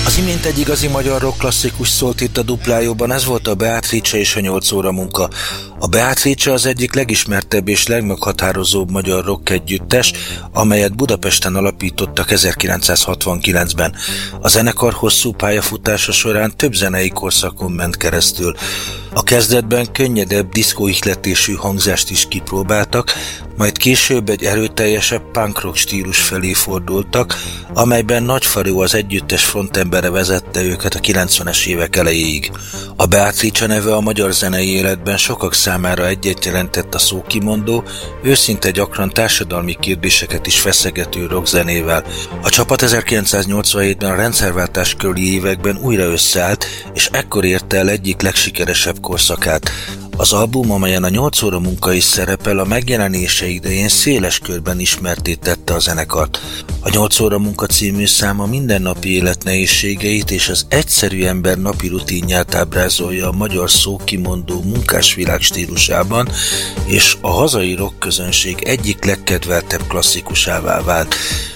Az imént egy igazi magyar rock klasszikus szólt itt a Duplájóban, ez volt a Beatrice és a 8 óra munka. A Beatrice az egyik legismertebb és legmeghatározóbb magyar rock együttes, amelyet Budapesten alapítottak 1969-ben. A zenekar hosszú pályafutása során több zenei korszakon ment keresztül. A kezdetben könnyedebb, diszkóihletésű hangzást is kipróbáltak, majd később egy erőteljesebb punk rock stílus felé fordultak, amelyben Nagy Faró az együttes frontembere vezette őket a 90-es évek elejéig. A Beatrice neve a magyar zenei életben sokak számára egyet jelentett a szókimondó, őszinte gyakran társadalmi kérdéseket is feszegető rockzenével. A csapat 1987-ben a rendszerváltás körüli években újra összeállt, és ekkor érte el egyik legsikeresebb korszakát. Az album, amelyen a 8 óra munka is szerepel, a megjelenése idején széles körben ismertté tette a zenekart. A 8 óra munka című szám a mindennapi élet nehézségeit és az egyszerű ember napi rutinját ábrázolja a magyar szókimondó munkásvilág stílusában, és a hazai rock közönség egyik legkedveltebb klasszikusává vált.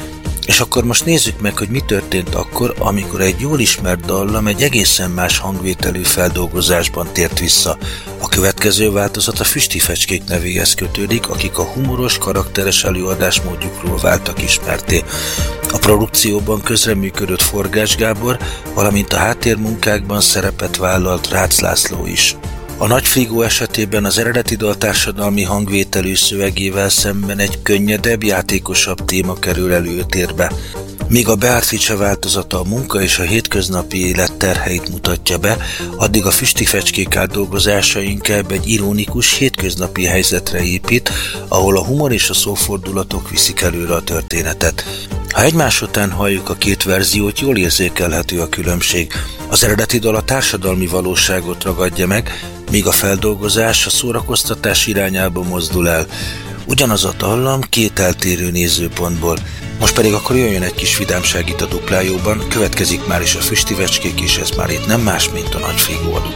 És akkor most nézzük meg, hogy mi történt akkor, amikor egy jól ismert dallam egy egészen más hangvételű feldolgozásban tért vissza. A következő változat a Füstifecskék nevéhez kötődik, akik a humoros, karakteres előadásmódjukról váltak ismertté. A produkcióban közreműködött Forgás Gábor, valamint a háttérmunkákban szerepet vállalt Rácz László is. A Nagy Frigó esetében az eredeti dal társadalmi hangvételű szövegével szemben egy könnyedebb, játékosabb téma kerül előtérbe. Míg a Beatrice változata a munka és a hétköznapi élet terheit mutatja be, addig a Füstifecskék átdolgozása inkább egy ironikus, hétköznapi helyzetre épít, ahol a humor és a szófordulatok viszik előre a történetet. Ha egymás után halljuk a két verziót, jól érzékelhető a különbség. Az eredeti dal a társadalmi valóságot ragadja meg, míg a feldolgozás a szórakoztatás irányába mozdul el. Ugyanaz a dallam két eltérő nézőpontból. Most pedig akkor jöjjön egy kis vidámság itt a Duplájóban, következik már is a Füstivecskék, és ez már itt nem más, mint a Nagy Frigó.